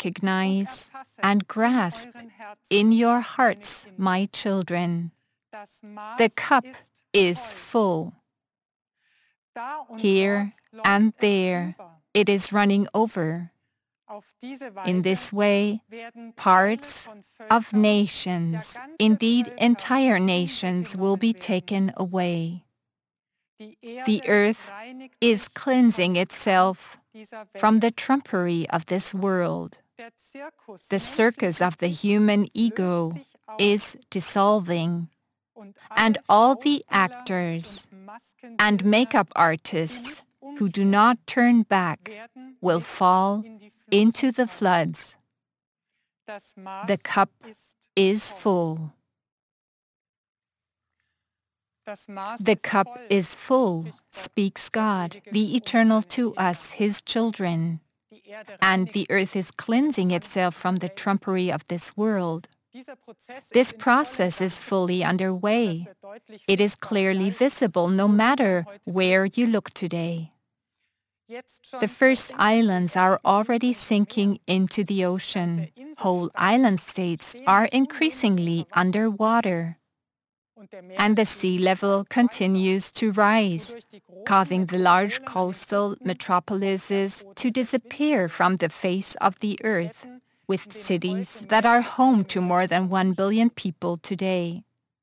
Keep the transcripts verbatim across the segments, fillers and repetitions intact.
recognize and grasp in your hearts, my children. The cup is full. Here and there, it is running over. In this way, parts of nations, indeed entire nations, will be taken away. The earth is cleansing itself from the trumpery of this world. The circus of the human ego is dissolving, and all the actors and makeup artists who do not turn back will fall into the floods. The cup is full. The cup is full, speaks God, the Eternal to us, His children. And the earth is cleansing itself from the trumpery of this world. This process is fully underway. It is clearly visible no matter where you look today. The first islands are already sinking into the ocean. Whole island states are increasingly underwater. And the sea level continues to rise, causing the large coastal metropolises to disappear from the face of the earth, with cities that are home to more than one billion people today.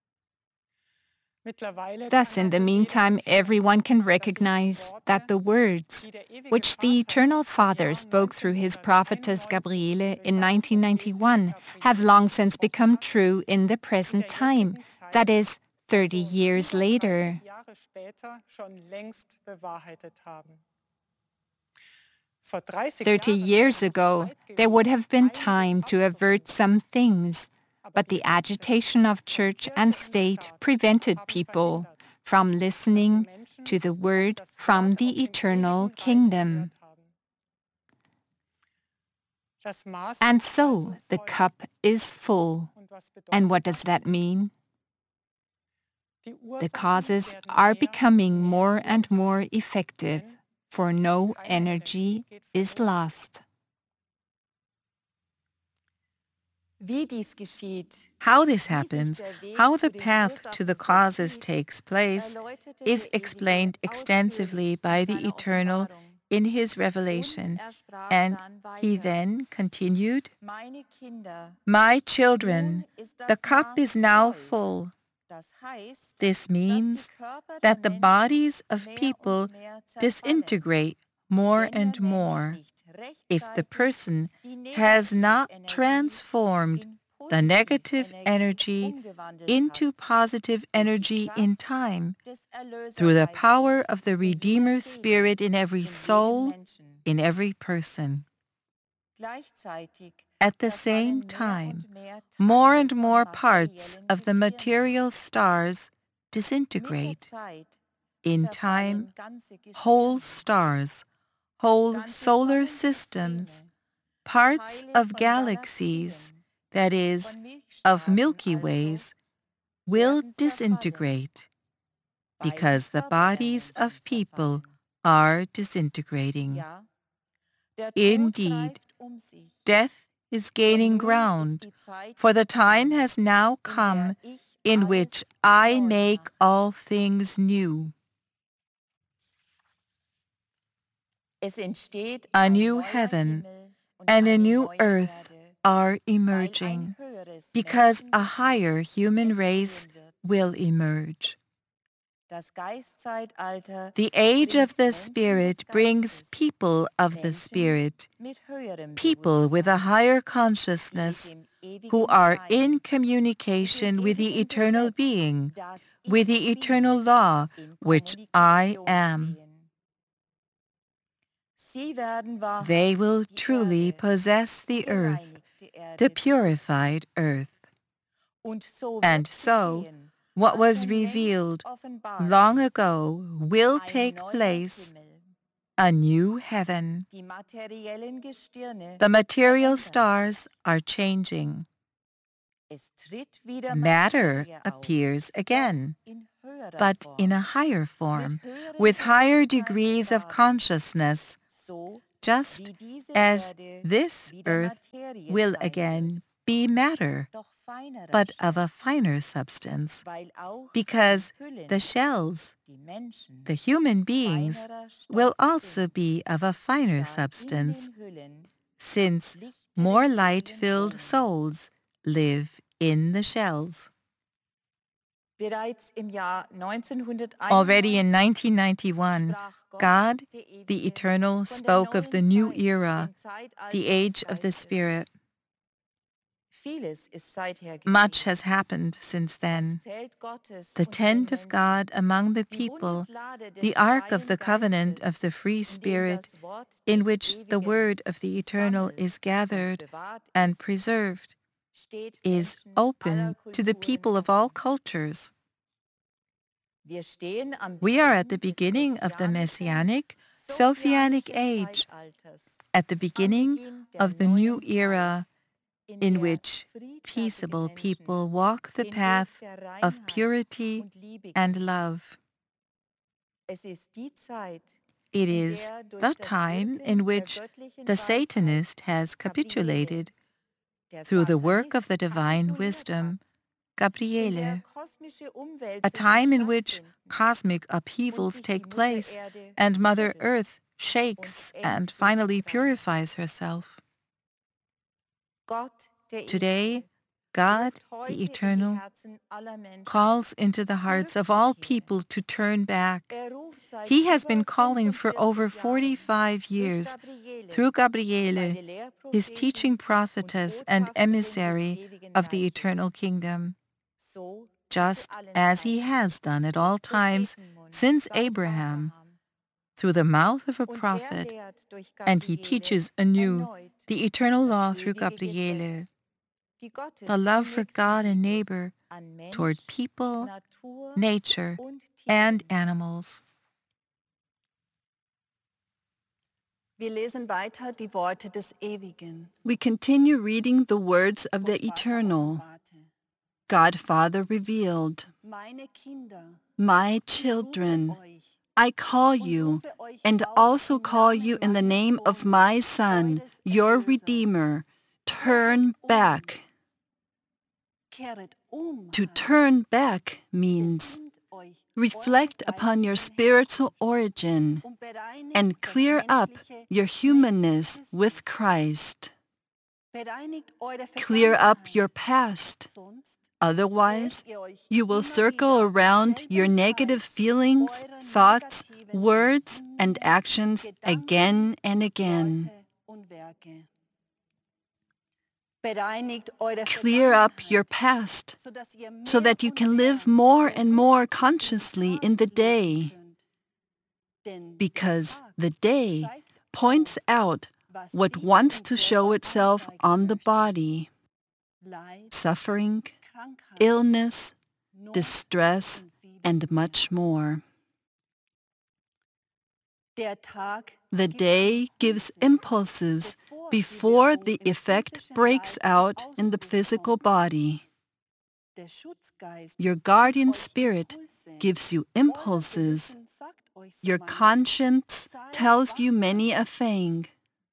Thus, in the meantime, everyone can recognize that the words which the Eternal Father spoke through his prophetess Gabriele in nineteen ninety-one have long since become true in the present time, that is, thirty years later. Thirty years ago, there would have been time to avert some things, but the agitation of church and state prevented people from listening to the word from the eternal kingdom. And so the cup is full. And what does that mean? The causes are becoming more and more effective, for no energy is lost. How this happens, how the path to the causes takes place, is explained extensively by the Eternal in his revelation, and he then continued, "My children, the cup is now full." This means that the bodies of people disintegrate more and more if the person has not transformed the negative energy into positive energy in time through the power of the Redeemer Spirit in every soul, in every person. At the same time, more and more parts of the material stars disintegrate. In time, whole stars, whole solar systems, parts of galaxies, that is, of Milky Ways, will disintegrate because the bodies of people are disintegrating. Indeed, death is gaining ground, for the time has now come in which I make all things new. A new heaven and a new earth are emerging, because a higher human race will emerge. The age of the Spirit brings people of the Spirit, people with a higher consciousness, who are in communication with the eternal being, with the eternal law, which I am. They will truly possess the earth, the purified earth. And so, what was revealed long ago will take place, a new heaven. The material stars are changing. Matter appears again, but in a higher form, with higher degrees of consciousness, just as this earth will again be matter, but of a finer substance, because the shells, the human beings, will also be of a finer substance, since more light-filled souls live in the shells. Already in nineteen ninety-one, God, the Eternal, spoke of the new era, the age of the Spirit. Much has happened since then. The tent of God among the people, the ark of the covenant of the free Spirit, in which the word of the Eternal is gathered and preserved, is open to the people of all cultures. We are at the beginning of the Messianic, Sophianic age, at the beginning of the new era in which peaceable people walk the path of purity and love. It is the time in which the Satanist has capitulated through the work of the divine wisdom, Gabriele, a time in which cosmic upheavals take place and Mother Earth shakes and finally purifies herself. Today, God, the Eternal, calls into the hearts of all people to turn back. He has been calling for over forty-five years through Gabriele, his teaching prophetess and emissary of the eternal kingdom, just as he has done at all times since Abraham, through the mouth of a prophet, and he teaches anew the eternal law through Gabriele, the love for God and neighbor toward people, nature, and animals. We continue reading the words of the Eternal. God Father revealed, "My children, I call you, and also call you in the name of my Son, your Redeemer. Turn back." To turn back means reflect upon your spiritual origin and clear up your humanness with Christ. Clear up your past. Otherwise, you will circle around your negative feelings, thoughts, words, and actions again and again. Clear up your past so that you can live more and more consciously in the day, because the day points out what wants to show itself on the body: suffering, illness, distress, and much more. The day gives impulses before the effect breaks out in the physical body. Your guardian spirit gives you impulses. Your conscience tells you many a thing.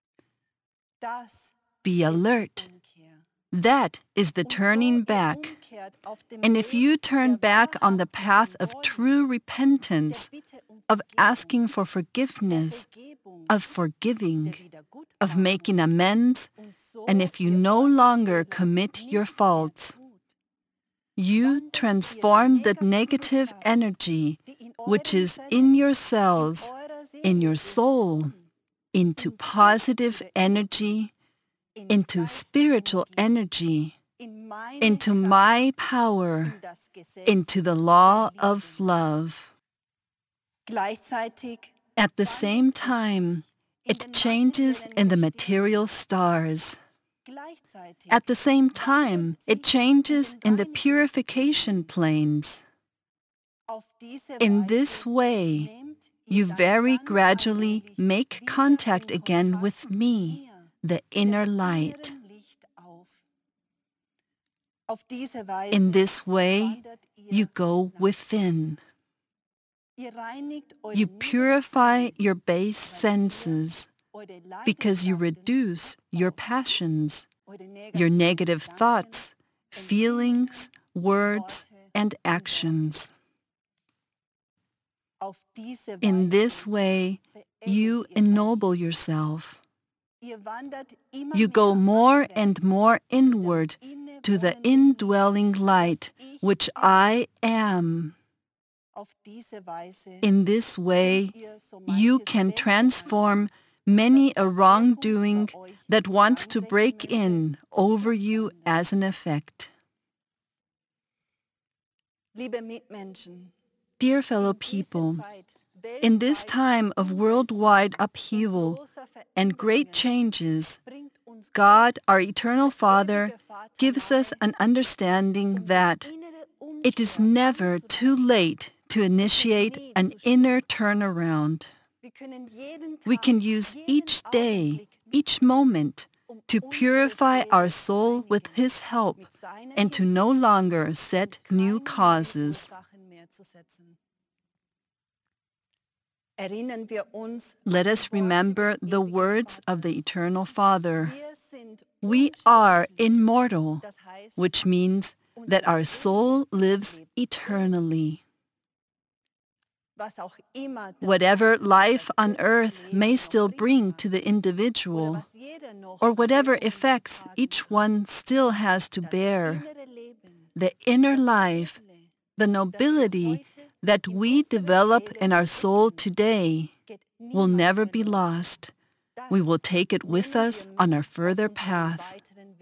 Be alert. That is the turning back. And if you turn back on the path of true repentance, of asking for forgiveness, of forgiving, of making amends, and if you no longer commit your faults, you transform the negative energy which is in your cells, in your soul, into positive energy, into spiritual energy, into my power, into the law of love. At the same time, it changes in the material stars. At the same time, it changes in the purification planes. In this way, you very gradually make contact again with me, the inner light. In this way, you go within. You purify your base senses because you reduce your passions, your negative thoughts, feelings, words, and actions. In this way, you ennoble yourself. You go more and more inward to the indwelling light, which I am. In this way, you can transform many a wrongdoing that wants to break in over you as an effect. Dear fellow people, in this time of worldwide upheaval and great changes, God, our eternal Father, gives us an understanding that it is never too late to initiate an inner turnaround. We can use each day, each moment, to purify our soul with His help and to no longer set new causes. Let us remember the words of the Eternal Father. We are immortal, which means that our soul lives eternally. Whatever life on earth may still bring to the individual, or whatever effects each one still has to bear, the inner life, the nobility that we develop in our soul today will never be lost. We will take it with us on our further path.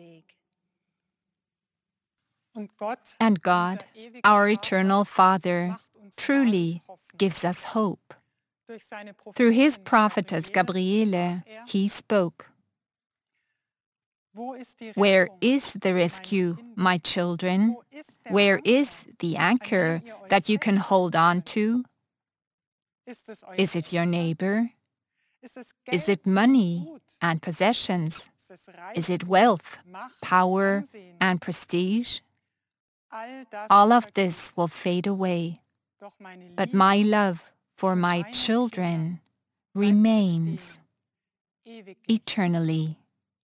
And God, our eternal Father, truly gives us hope. Through His prophetess Gabriele, He spoke. Where is the rescue, my children? Where is the anchor that you can hold on to? Is it your neighbor? Is it money and possessions? Is it wealth, power, and prestige? All of this will fade away, but my love for my children remains eternally.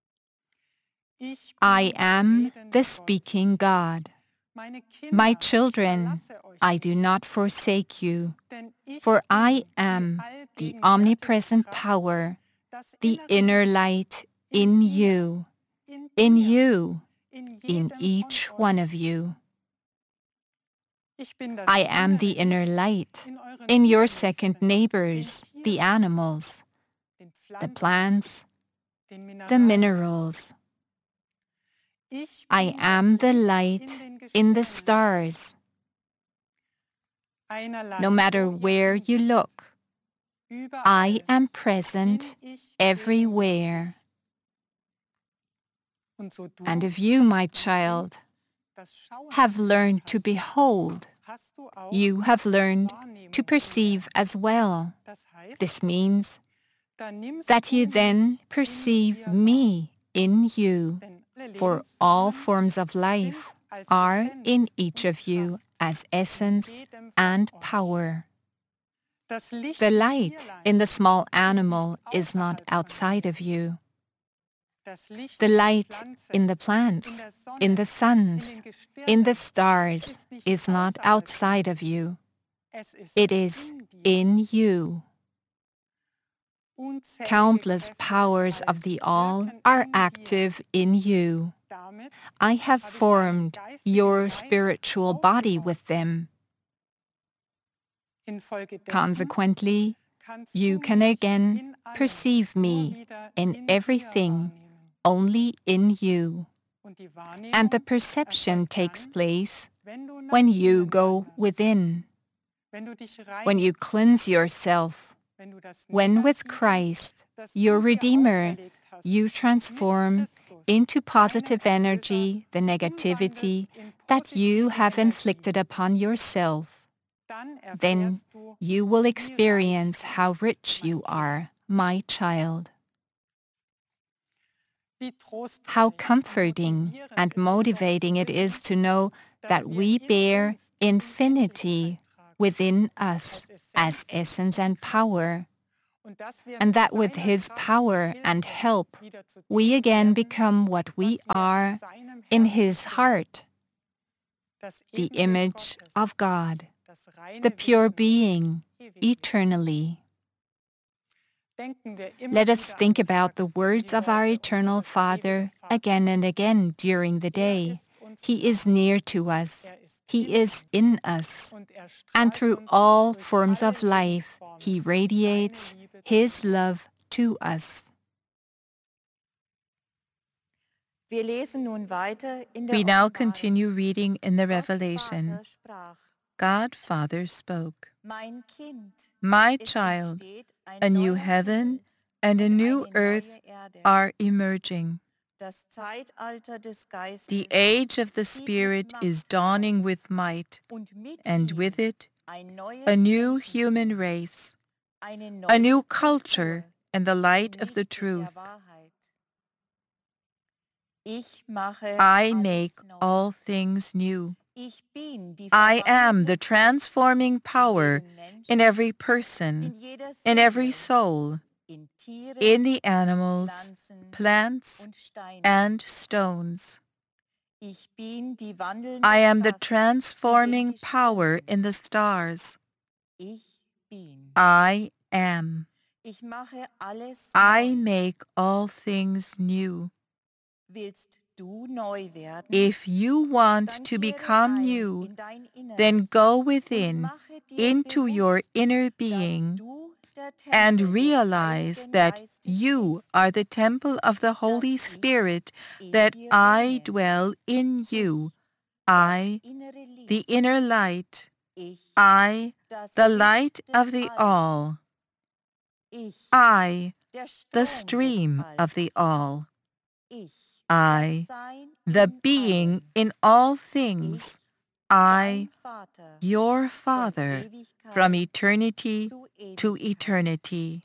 I am the speaking God. My children, I do not forsake you, for I am the omnipresent power, the inner light in you, in you, in each one of you. I am the inner light in your second neighbors, the animals, the plants, the minerals. I am the light in the stars. No matter where you look, I am present everywhere. And if you, my child, have learned to behold, you have learned to perceive as well. This means that you then perceive me in you, for all forms of life are in each of you as essence and power. The light in the small animal is not outside of you. The light in the plants, in the suns, in the stars is not outside of you. It is in you. Countless powers of the All are active in you. I have formed your spiritual body with them. Consequently, you can again perceive me in everything, only in you. And the perception takes place when you go within, when you cleanse yourself, when with Christ, your Redeemer, you transform into positive energy the negativity that you have inflicted upon yourself. Then you will experience how rich you are, my child. How comforting and motivating it is to know that we bear infinity within us as essence and power, and that with His power and help, we again become what we are in His heart, the image of God, the pure being, eternally. Let us think about the words of our eternal Father again and again during the day. He is near to us. He is in us. And through all forms of life, He radiates His love to us. We now continue reading in the Revelation. God Father spoke, "My child, a new heaven and a new earth are emerging. The age of the Spirit is dawning with might, and with it, a new human race, a new culture in the light of the truth. I make all things new. I am the transforming power in every person, in every soul, in the animals, plants, and stones. I am the transforming power in the stars. I am. I make all things new. If you want to become new, then go within, into your inner being, and realize that you are the temple of the Holy Spirit, that I dwell in you. I, the inner light. I, the light of the all. I, the stream of the all. I, the being in all things. I, your Father, from eternity to eternity."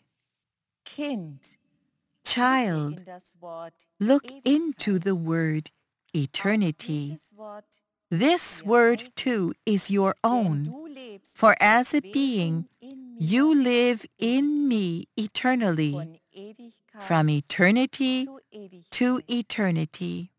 Child, look into the word eternity. This word too is your own, for as a being, you live in me eternally, from eternity to eternity.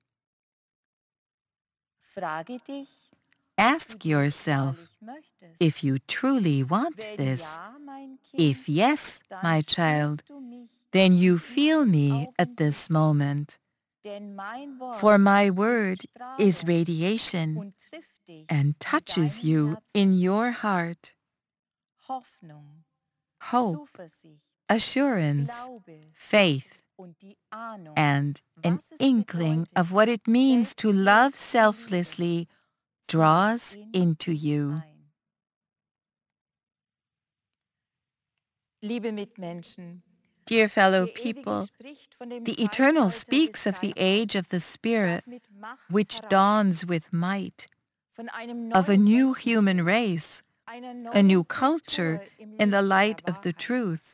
Ask yourself if you truly want this. If yes, my child, then you feel me at this moment. For my word is radiation and touches you in your heart. Hope, assurance, faith, and an inkling of what it means to love selflessly draws into you. Dear fellow people, the Eternal speaks of the age of the Spirit, which dawns with might, of a new human race, a new culture in the light of the truth.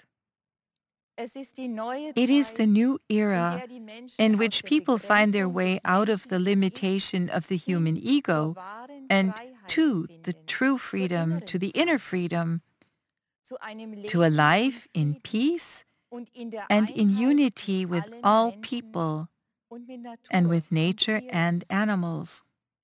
It is the new era in which people find their way out of the limitation of the human ego and to the true freedom, to the inner freedom, to a life in peace and in unity with all people and with nature and animals.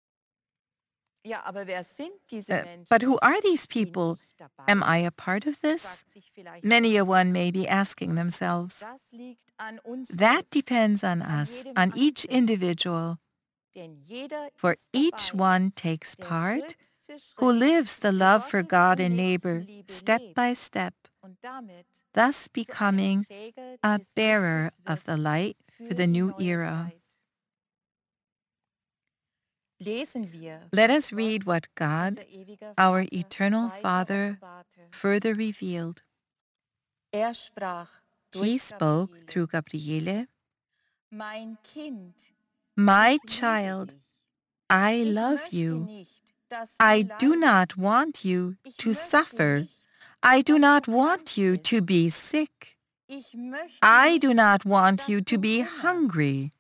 Uh, but who are these people? Am I a part of this? Many a one may be asking themselves. That depends on us, on each individual. For each one takes part who lives the love for God and neighbor step by step, thus becoming a bearer of the light for the new era. Let us read what God, our eternal Father, further revealed. He spoke through Gabriele, "My child, I love you. I do not want you to suffer. I do not want you to be sick. I do not want you to be hungry.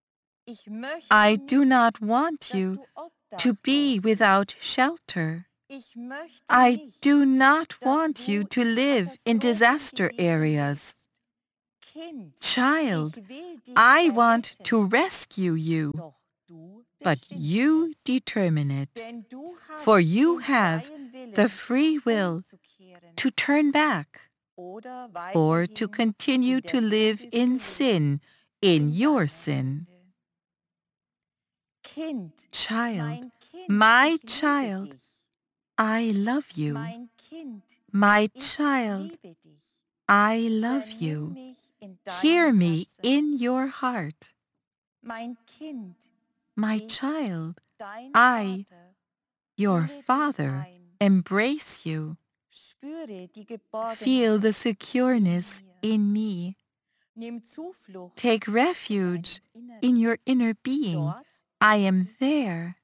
I do not want you to be without shelter. I do not want you to live in disaster areas. Child, I want to rescue you, but you determine it, for you have the free will to turn back or to continue to live in sin, in your sin. Child, my child, I love you. My child, I love you. Hear me in your heart. My child, I, your Father, embrace you. Feel the secureness in me. Take refuge in your inner being. I am there.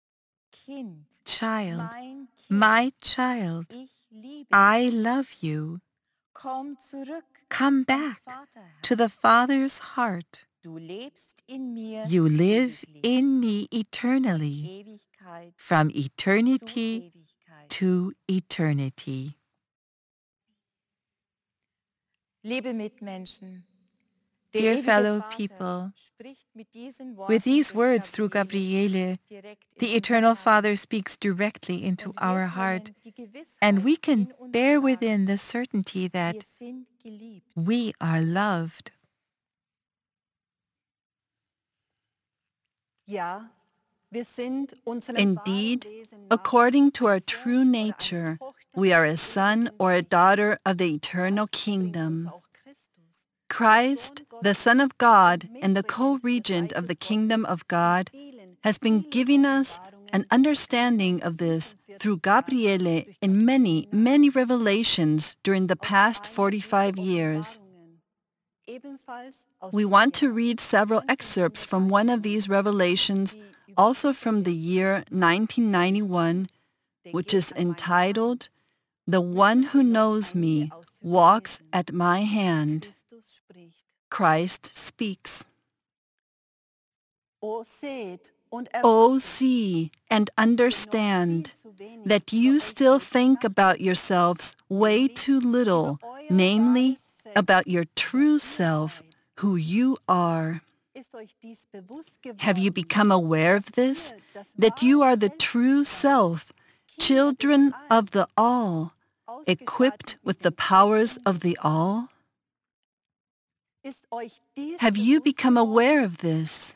Child, my child, I love you. Come back to the Father's heart. You live in me eternally, from eternity to eternity. Dear fellow people, with these words through Gabriele, the Eternal Father speaks directly into our heart, and we can bear within the certainty that we are loved. Indeed, according to our true nature, we are a son or a daughter of the eternal kingdom. Christ, the Son of God and the co-regent of the kingdom of God, has been giving us an understanding of this through Gabriele in many, many revelations during the past forty-five years. We want to read several excerpts from one of these revelations, also from the year nineteen ninety-one, which is entitled, "The One Who Knows Me Walks at My Hand." Christ speaks. Oh, see and understand that you still think about yourselves way too little, namely, about your true self, who you are. Have you become aware of this, that you are the true self, children of the All, equipped with the powers of the All? Have you become aware of this?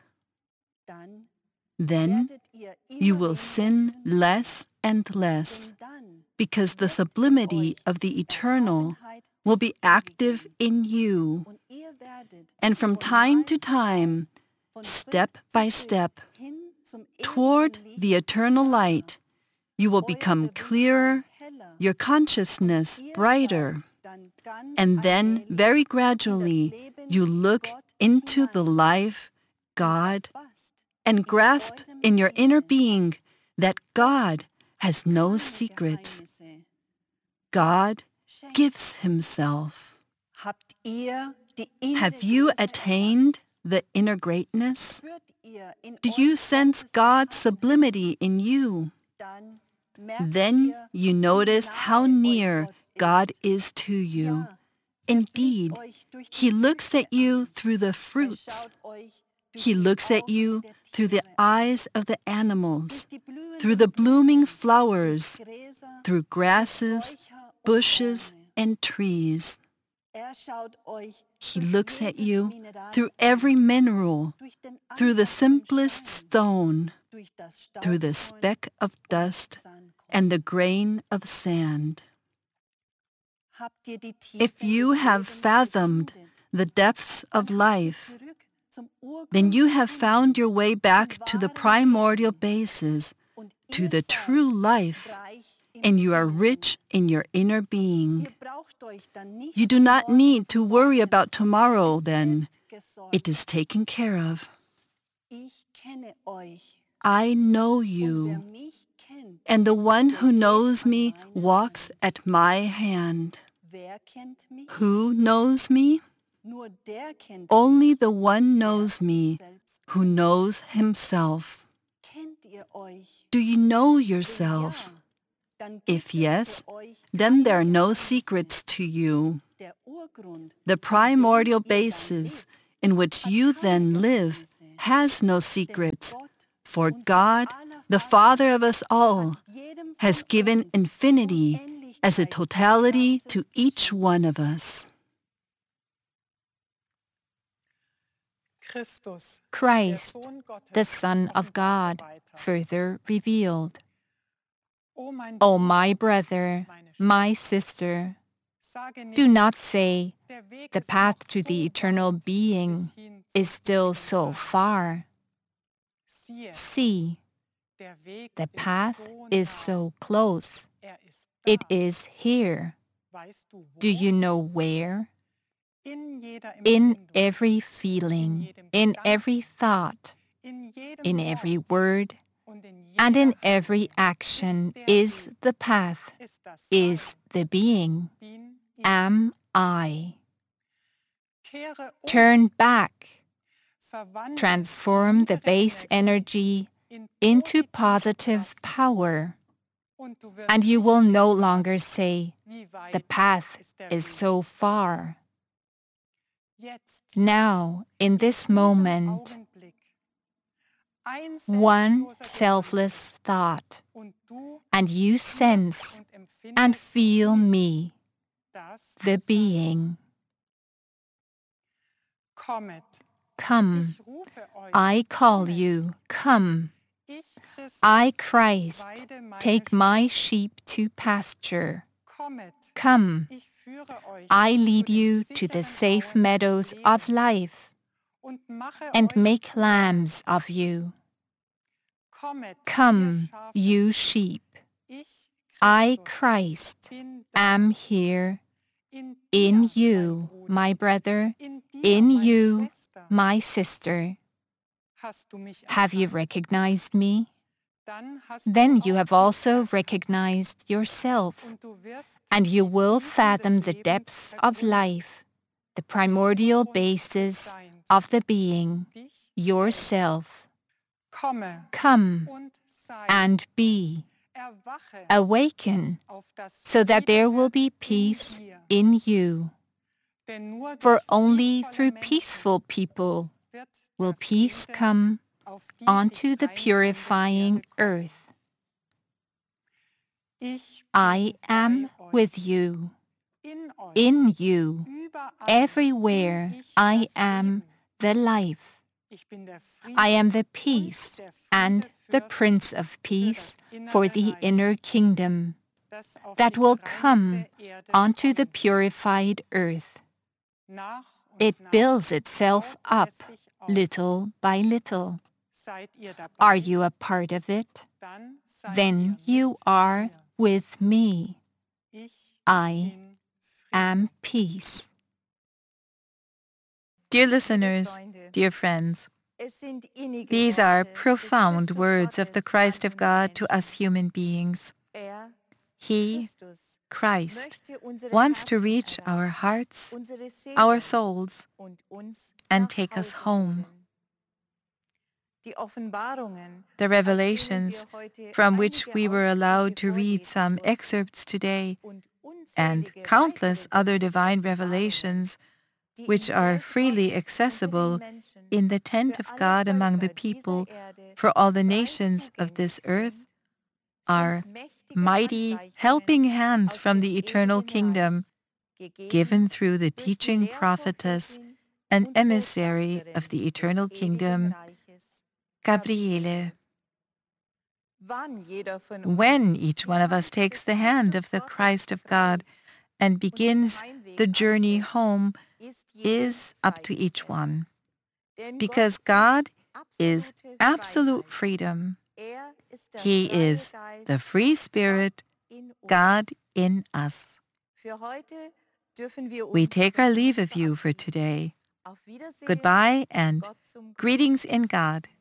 Then you will sin less and less, because the sublimity of the eternal will be active in you. And from time to time, step by step, toward the eternal light, you will become clearer, your consciousness brighter. And then, very gradually, you look into the life, God, and grasp in your inner being that God has no secrets. God gives Himself. Have you attained the inner greatness? Do you sense God's sublimity in you? Then you notice how near God is to you. Indeed, He looks at you through the fruits. He looks at you through the eyes of the animals, through the blooming flowers, through grasses, bushes, and trees. He looks at you through every mineral, through the simplest stone, through the speck of dust and the grain of sand. If you have fathomed the depths of life, then you have found your way back to the primordial basis, to the true life, and you are rich in your inner being. You do not need to worry about tomorrow, then. It is taken care of. I know you, and the one who knows me walks at my hand. Who knows me? Only the one knows me, who knows himself. Do you know yourself? If yes, then there are no secrets to you. The primordial basis in which you then live has no secrets, for God, the Father of us all, has given infinity as a totality to each one of us. Christ, the Son of God, further revealed. O my brother, my sister, do not say, the path to the eternal being is still so far. See, the path is so close. It is here. Do you know where? In every feeling, in every thought, in every word, and in every action is the path, is the being, am I. Turn back. Transform the base energy into positive power, and you will no longer say, the path is so far. Now, in this moment, one selfless thought, and you sense and feel me, the being. Come, I call you, come. I, Christ, take my sheep to pasture. Come, I lead you to the safe meadows of life and make lambs of you. Come, you sheep. I, Christ, am here in you, my brother, in you, my sister. Have you recognized me? Then you have also recognized yourself, and you will fathom the depths of life, the primordial basis of the being, yourself. Come and be. Awaken, so that there will be peace in you. For only through peaceful people will peace come onto the purifying earth. I am with you, in you, everywhere I am the life. I am the peace and the Prince of Peace for the inner kingdom that will come onto the purified earth. It builds itself up little by little. Are you a part of it? Then you are with me. I am peace. Dear listeners, dear friends, these are profound words of the Christ of God to us human beings. He, Christ, wants to reach our hearts, our souls, and take us home. The revelations from which we were allowed to read some excerpts today, and countless other divine revelations which are freely accessible in the tent of God among the people for all the nations of this earth, are mighty helping hands from the eternal kingdom, given through the teaching prophetess and emissary of the eternal kingdom, Gabriele. When each one of us takes the hand of the Christ of God and begins the journey home, is up to each one. Because God is absolute freedom. He is the free spirit, God in us. We take our leave of you for today. Goodbye and greetings in God.